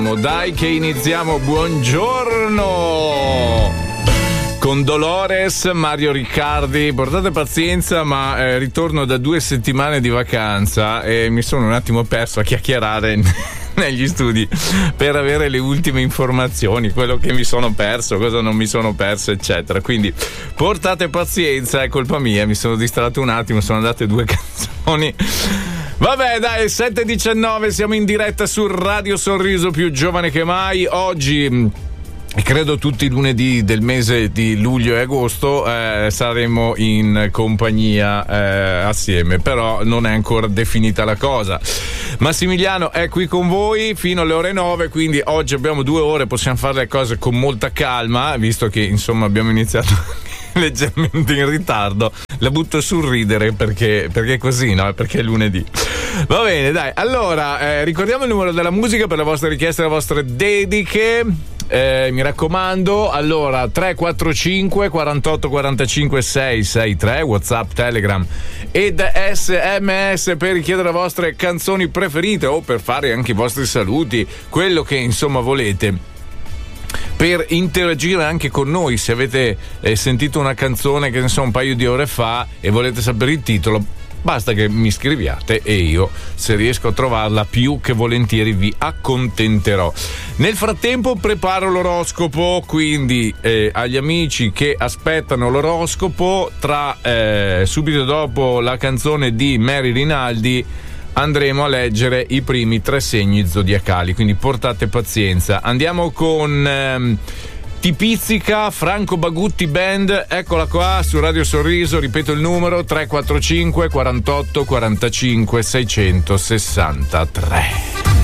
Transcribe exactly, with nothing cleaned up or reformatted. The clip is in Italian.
Dai che iniziamo, buongiorno! Con Dolores, Mario Riccardi, portate pazienza, ma eh, ritorno da due settimane di vacanza e mi sono un attimo perso a chiacchierare negli studi per avere le ultime informazioni, quello che mi sono perso, cosa non mi sono perso, eccetera. Quindi portate pazienza, è colpa mia, mi sono distratto un attimo, sono andate due canzoni. Vabbè, dai, sette e diciannove, siamo in diretta su Radio Sorriso, più giovane che mai. Oggi, credo tutti i lunedì del mese di luglio e agosto, eh, saremo in compagnia eh, assieme, però non è ancora definita la cosa. Massimiliano è qui con voi fino alle ore nove, quindi oggi abbiamo due ore, possiamo fare le cose con molta calma, visto che insomma abbiamo iniziato leggermente in ritardo. La butto sul ridere perché, perché è così, no? Perché è lunedì. Va bene, dai. Allora, eh, ricordiamo il numero della musica per le vostre richieste e le vostre dediche. Eh, mi raccomando, allora tre quattro cinque quarantotto quarantacinque sei sei tre, WhatsApp, Telegram ed S M S per richiedere le vostre canzoni preferite o per fare anche i vostri saluti, quello che insomma volete, per interagire anche con noi. Se avete eh, sentito una canzone che ne so un paio di ore fa e volete sapere il titolo, basta che mi scriviate e io, se riesco a trovarla, più che volentieri vi accontenterò. Nel frattempo preparo l'oroscopo, quindi eh, agli amici che aspettano l'oroscopo, tra eh, subito dopo la canzone di Mary Rinaldi andremo a leggere i primi tre segni zodiacali, quindi portate pazienza. Andiamo con ehm, Ti pizzica, Franco Bagutti Band, eccola qua su Radio Sorriso, ripeto il numero tre quattro cinque quarantotto quarantacinque seicentosessantatré.